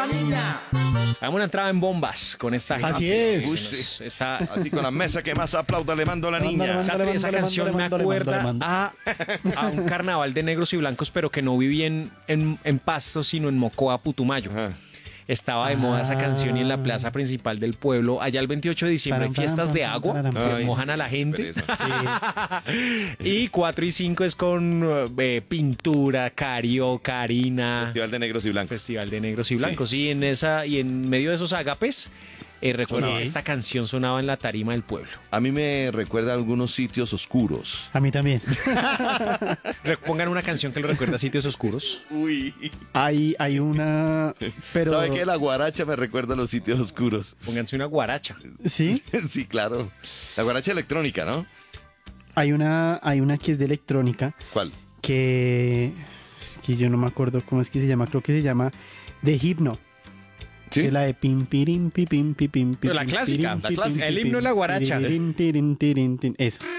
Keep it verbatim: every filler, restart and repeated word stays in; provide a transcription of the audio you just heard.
la niña. Hagamos una entrada en bombas con esta gente. Así es. Uy, sí. Está... Así con la mesa que más aplauda, le mando a la niña. Esa, Mándale, esa mándale, canción mándale, me mándale, acuerda mándale, a, a un carnaval de negros y blancos, pero que no viví en, en, en Pasto, sino en Mocoa, Putumayo. Ajá. Estaba de moda esa Ah. canción y en la plaza principal del pueblo, allá el veintiocho de diciembre, hay Taram, fiestas taram, de taram, agua taram, que Ay, mojan a la gente. pereza. Y cuatro y cinco es con eh, pintura, carioca, harina, Festival de Negros y Blancos. Festival de Negros y Blancos. Y en esa y en medio de esos ágapes, eh, recuerdo Sí. que esta canción sonaba en la tarima del pueblo. A mí me recuerda a algunos sitios oscuros. A mí también. Re- Pongan una canción que lo recuerda a sitios oscuros. Uy. Hay, hay una... Pero... ¿Sabe qué? La guaracha me recuerda a los sitios oscuros. Pónganse una guaracha. ¿Sí? Sí, claro. La guaracha electrónica, ¿no? Hay una, hay una que es de electrónica ¿Cuál? que... Es que yo no me acuerdo cómo es que se llama. Creo que se llama The Hypno. Sí. Que es la de pim, pirim, pi, pim, pi, pim, pi, Pero la pim, clásica, pirim, la pi, clásica, pim, el pi, himno de la pim, guaracha. tiririm, tirim, tirim, tirim. Eso.